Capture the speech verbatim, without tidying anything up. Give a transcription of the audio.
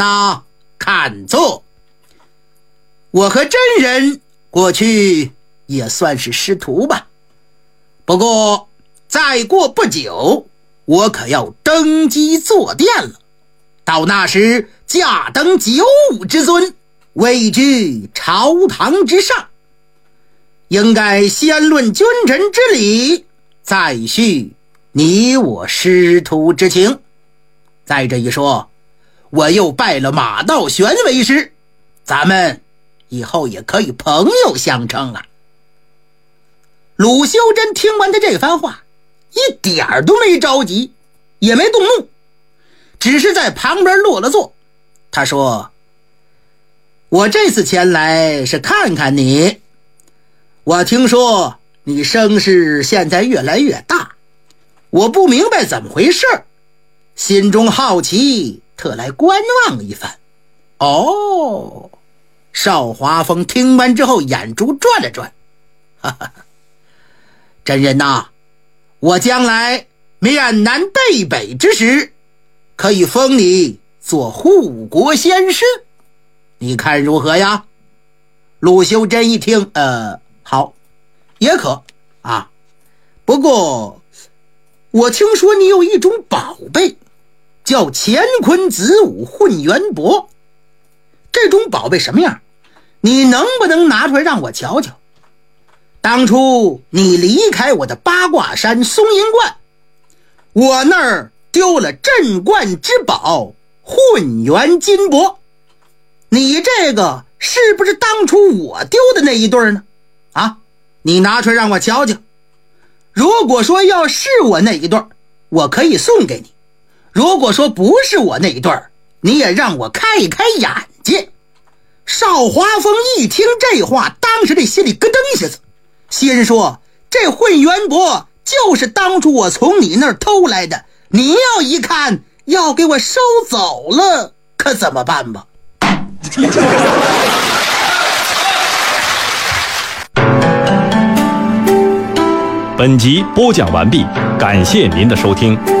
大看错。我和真人过去也算是师徒吧，不过再过不久我可要登基坐殿了，到那时驾登九五之尊，位居朝堂之上，应该先论君臣之礼，再叙你我师徒之情。再这一说，我又拜了马道玄为师，咱们以后也可以朋友相称了。鲁修真听完他这番话，一点儿都没着急，也没动怒，只是在旁边落了座。他说：我这次前来是看看你，我听说你声势现在越来越大，我不明白怎么回事，心中好奇，特来观望一番。哦，邵华峰听完之后眼珠转了转，哈哈，真人呐，我将来面南背北之时，可以封你做护国先师，你看如何呀？鲁修真一听，呃，好，也可啊。不过我听说你有一种宝贝，叫乾坤子午混元帛，这种宝贝什么样？你能不能拿出来让我瞧瞧？当初你离开我的八卦山松阴观，我那儿丢了镇观之宝混元金帛，你这个是不是当初我丢的那一对呢？啊，你拿出来让我瞧瞧。如果说要是我那一对，我可以送给你；如果说不是我那一对，你也让我开一开眼界。邵华峰一听这话，当时这心里咯噔一下子，心说这混元帛就是当初我从你那儿偷来的，你要一看要给我收走了，可怎么办吧？ 本集播讲完毕，感谢您的收听。